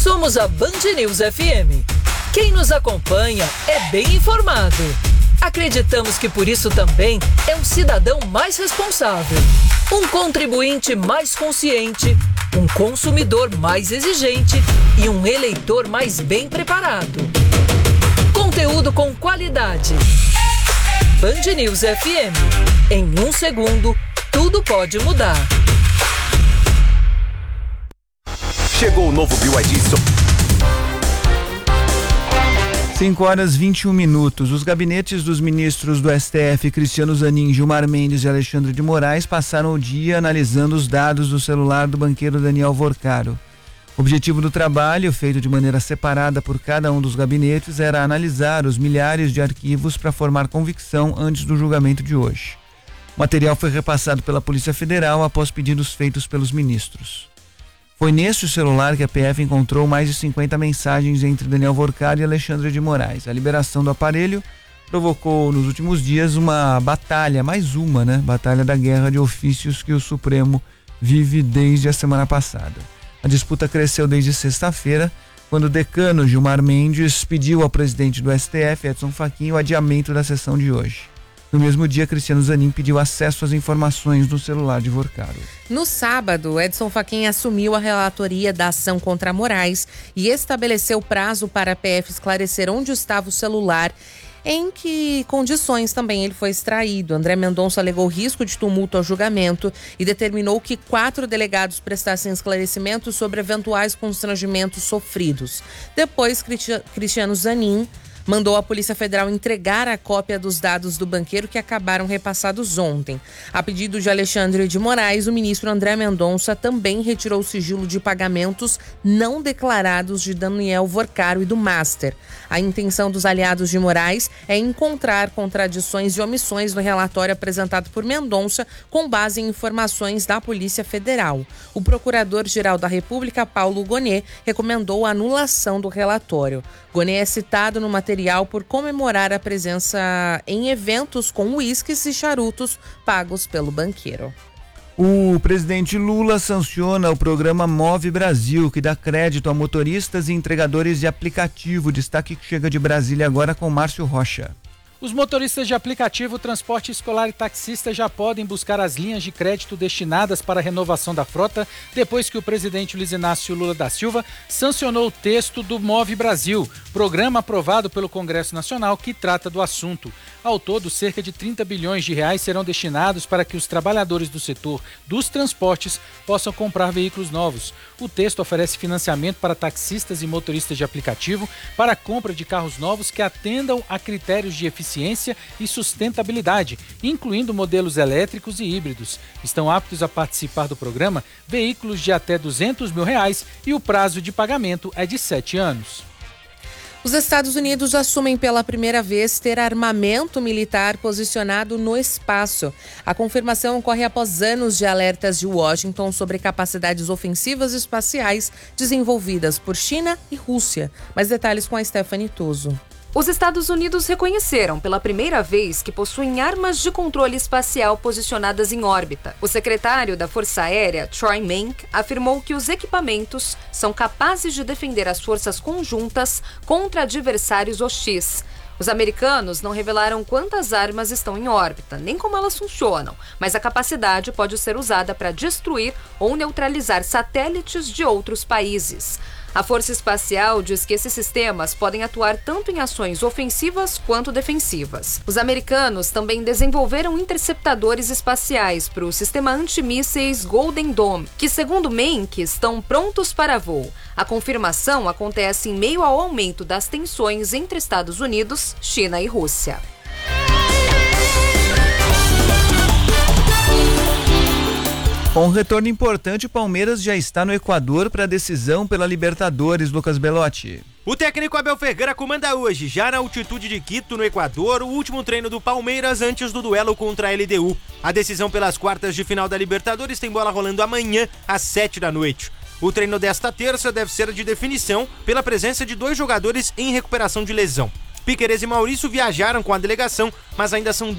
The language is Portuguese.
Somos a Band News FM. Quem nos acompanha é bem informado. Acreditamos que por isso também é um cidadão mais responsável, um contribuinte mais consciente, um consumidor mais exigente e um eleitor mais bem preparado. Conteúdo com qualidade. Band News FM. Em 1 segundo, tudo pode mudar. Chegou o novo BYD. 5h21. Os gabinetes dos ministros do STF, Cristiano Zanin, Gilmar Mendes e Alexandre de Moraes, passaram o dia analisando os dados do celular do banqueiro Daniel Vorcaro. O objetivo do trabalho, feito de maneira separada por cada um dos gabinetes, era analisar os milhares de arquivos para formar convicção antes do julgamento de hoje. O material foi repassado pela Polícia Federal após pedidos feitos pelos ministros. Foi neste celular que a PF encontrou mais de 50 mensagens entre Daniel Vorcaro e Alexandre de Moraes. A liberação do aparelho provocou nos últimos dias uma batalha, batalha da guerra de ofícios que o Supremo vive desde a semana passada. A disputa cresceu desde sexta-feira, quando o decano Gilmar Mendes pediu ao presidente do STF, Edson Fachin, o adiamento da sessão de hoje. No mesmo dia, Cristiano Zanin pediu acesso às informações do celular de Vorcaro. No sábado, Edson Fachin assumiu a relatoria da ação contra Moraes e estabeleceu prazo para a PF esclarecer onde estava o celular, em que condições também ele foi extraído. André Mendonça alegou risco de tumulto ao julgamento e determinou que 4 delegados prestassem esclarecimentos sobre eventuais constrangimentos sofridos. Depois, Cristiano Zanin mandou a Polícia Federal entregar a cópia dos dados do banqueiro que acabaram repassados ontem. A pedido de Alexandre de Moraes, o ministro André Mendonça também retirou o sigilo de pagamentos não declarados de Daniel Vorcaro e do Master. A intenção dos aliados de Moraes é encontrar contradições e omissões no relatório apresentado por Mendonça com base em informações da Polícia Federal. O Procurador-Geral da República, Paulo Gonet, recomendou a anulação do relatório. Gonet é citado no material por comemorar a presença em eventos com uísques e charutos pagos pelo banqueiro. O presidente Lula sanciona o programa Move Brasil, que dá crédito a motoristas e entregadores de aplicativo. Destaque que chega de Brasília agora com Márcio Rocha. Os motoristas de aplicativo, transporte escolar e taxistas já podem buscar as linhas de crédito destinadas para a renovação da frota depois que o presidente Luiz Inácio Lula da Silva sancionou o texto do Move Brasil, programa aprovado pelo Congresso Nacional que trata do assunto. Ao todo, cerca de 30 bilhões de reais serão destinados para que os trabalhadores do setor dos transportes possam comprar veículos novos. O texto oferece financiamento para taxistas e motoristas de aplicativo para a compra de carros novos que atendam a critérios de eficiência e sustentabilidade, incluindo modelos elétricos e híbridos. Estão aptos a participar do programa veículos de até R$200 mil e o prazo de pagamento é de 7 anos. Os Estados Unidos assumem pela primeira vez ter armamento militar posicionado no espaço. A confirmação ocorre após anos de alertas de Washington sobre capacidades ofensivas espaciais desenvolvidas por China e Rússia. Mais detalhes com a Stephanie Toso. Os Estados Unidos reconheceram pela primeira vez que possuem armas de controle espacial posicionadas em órbita. O secretário da Força Aérea, Troy Menck, afirmou que os equipamentos são capazes de defender as forças conjuntas contra adversários hostis. Os americanos não revelaram quantas armas estão em órbita, nem como elas funcionam, mas a capacidade pode ser usada para destruir ou neutralizar satélites de outros países. A Força Espacial diz que esses sistemas podem atuar tanto em ações ofensivas quanto defensivas. Os americanos também desenvolveram interceptadores espaciais para o sistema antimísseis Golden Dome, que, segundo Menck, estão prontos para voo. A confirmação acontece em meio ao aumento das tensões entre Estados Unidos, China e Rússia. Com um retorno importante, o Palmeiras já está no Equador para a decisão pela Libertadores. Lucas Belotti. O técnico Abel Ferreira comanda hoje, já na altitude de Quito, no Equador, o último treino do Palmeiras antes do duelo contra a LDU. A decisão pelas quartas de final da Libertadores tem bola rolando amanhã, às 7h. O treino desta terça deve ser de definição pela presença de 2 jogadores em recuperação de lesão. Piquerez e Maurício viajaram com a delegação, mas ainda são